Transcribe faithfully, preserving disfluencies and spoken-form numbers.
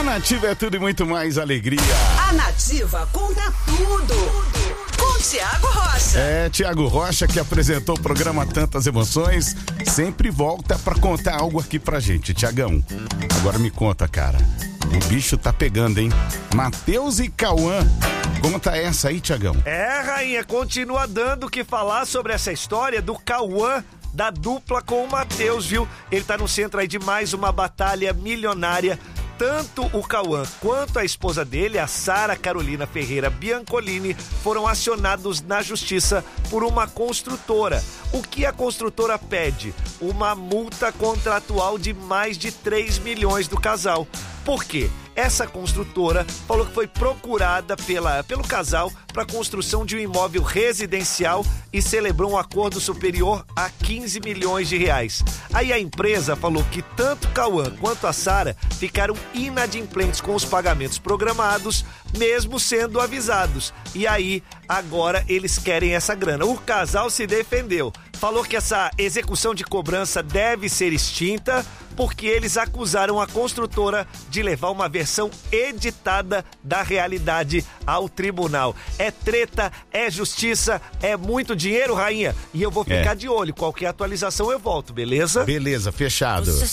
Nativa é tudo e muito mais alegria. A Nativa conta tudo. Com Tiago Rocha. É, Tiago Rocha, que apresentou o programa Tantas Emoções, sempre volta pra contar algo aqui pra gente. Tiagão, agora me conta, cara. O bicho tá pegando, hein? Matheus e Cauã. Conta essa aí, Tiagão. É, rainha, continua dando o que falar sobre essa história do Cauã, da dupla com o Matheus, viu? Ele tá no centro aí de mais uma batalha milionária. Tanto o Cauã quanto a esposa dele, a Sara Carolina Ferreira Biancolini, foram acionados na justiça por uma construtora. O que a construtora pede? Uma multa contratual de mais de três milhões do casal. Por quê? Essa construtora falou que foi procurada pela, pelo casal para a construção de um imóvel residencial e celebrou um acordo superior a quinze milhões de reais. Aí a empresa falou que tanto Cauã quanto a Sara ficaram inadimplentes com os pagamentos programados, mesmo sendo avisados. E aí, agora eles querem essa grana. O casal se defendeu. Falou que essa execução de cobrança deve ser extinta porque eles acusaram a construtora de levar uma versão editada da realidade ao tribunal. É treta, é justiça, é muito dinheiro, rainha. E eu vou ficar É. de olho. Qualquer atualização eu volto, beleza? Beleza, fechado. Você